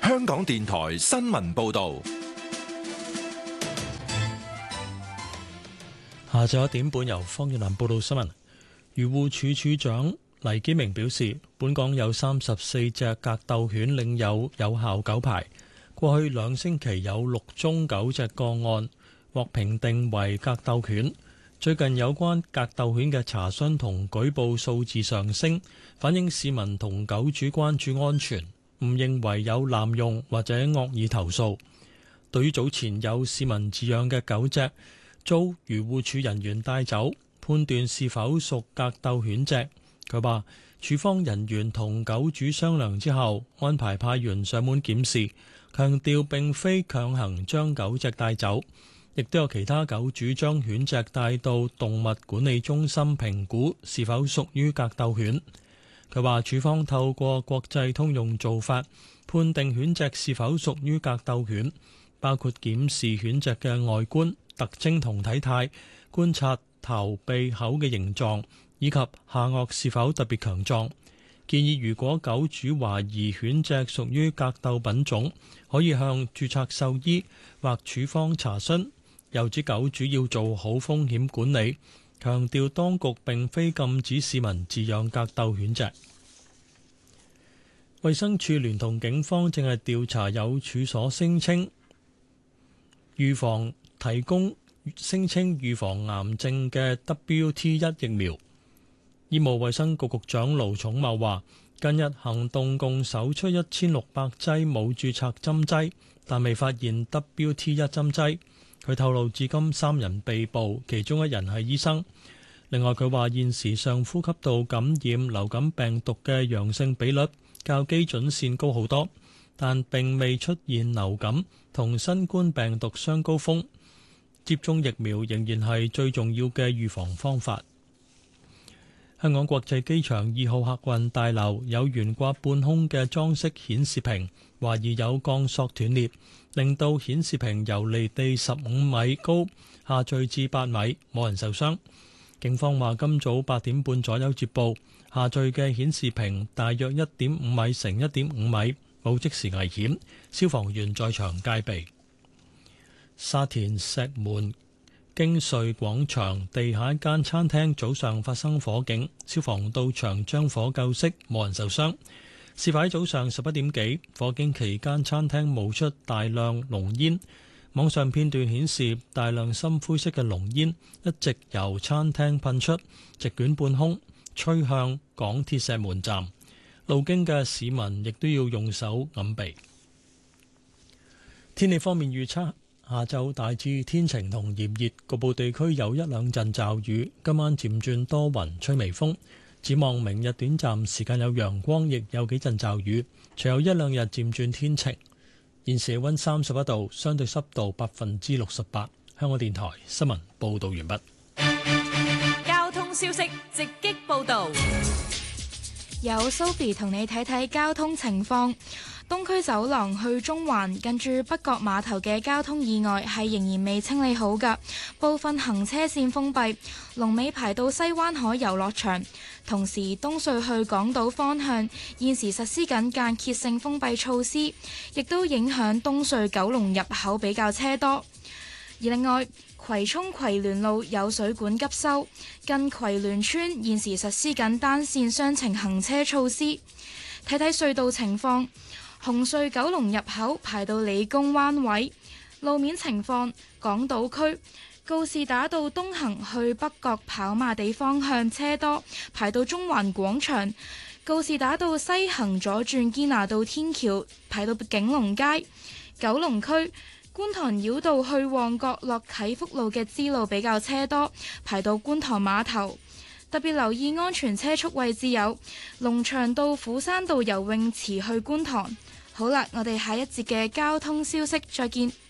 香港電台新聞報道。 下晝1點半由方月蘭報道新聞。漁護署署長黎基明表示，本港有34隻格鬥犬領有有效狗牌，過去2星期有6宗狗隻個案獲評定為格鬥犬。最近有關格鬥犬嘅查詢同舉報數字上升，反映市民同狗主關注安全，唔認為有濫用或者惡意投訴。對於早前有市民飼養嘅狗隻遭漁護署人員帶走，判斷是否屬格鬥犬隻，佢話署方人員同狗主商量之後，安排派員上門檢視，強調並非強行將狗隻帶走。亦都有其他狗主將犬隻帶到動物管理中心評估是否屬於格鬥犬。佢話署方透過國際通用做法判定犬隻是否屬於格鬥犬，包括檢視犬隻嘅外觀特徵同體態，觀察頭鼻口嘅形狀，以及下顎是否特別強壯。建議如果狗主懷疑犬隻屬於格鬥品種，可以向註冊獸醫或處方查詢。又指狗主要做好風險管理，強調當局並非禁止市民飼養格鬥犬隻。衛生署聯同警方正係調查有處所聲稱提供預防癌症嘅 WT1 疫苗。醫務衛生局局長盧寵茂話，近日行動共搜出1600劑冇註冊針劑，但未發現 WT1 針劑。佢透露至今3人被捕，其中1人係醫生。另外佢話現時上呼吸道感染流感病毒嘅陽性比率較基準線高好多，但並未出現流感同新冠病毒雙高峰。接種疫苗仍然係最重要嘅預防方法。香港國際機場2號客運大樓有懸掛半空嘅裝飾顯示屏，懷疑有鋼索斷裂，令到顯示屏由離地15米高下墜至8米，冇人受傷。警方話今早8點半左右接報，下墜嘅顯示屏大約1.5米乘1.5米，冇即時危險，消防員在場戒備。沙田石門京瑞廣場地下一間餐廳早上發生火警，消防到場將火救熄，冇人受傷。事發喺早上11點幾，火警期間餐廳冒出大量濃煙，網上片段顯示大量深灰色嘅濃煙一直由餐廳噴出，席捲半空，吹向港鐵石門站。路經嘅市民亦都要用手揞鼻。天氣方面預測，下晝大致天晴同炎熱，局部地區有1-2陣驟雨。今晚漸轉多雲，吹微風。展望明日短暫時間有陽光，亦有幾陣驟雨。隨後1-2日漸轉天晴。現時氣溫31度，相對濕度68%。香港電台新聞報道完畢。 交通消息直擊報道， 有 Sophie 同你睇睇交通情況。東區走廊去中環近住北角碼頭嘅交通意外係仍然未清理好㗎，部分行車線封閉，龍尾排到西灣海遊樂場。同時東隧去港島方向現時實施緊間歇性封閉措施，亦都影響東隧九龍入口比較車多。而另外葵涌葵聯路有水管急修，近葵聯村現時實施緊單線雙程行車措施。睇睇隧道情況，紅隧九龍入口排到理工灣位。路面情況，港島區告士打道東行去北角跑馬地方向車多，排到中環廣場；告士打道西行左轉堅拿道天橋，排到景隆街。九龍區觀塘繞道去旺角落啟福路嘅支路比較車多，排到觀塘碼頭。特別留意安全車速位置有龍翔道虎山道游泳池去觀塘。好啦，我哋下一節嘅交通消息再見。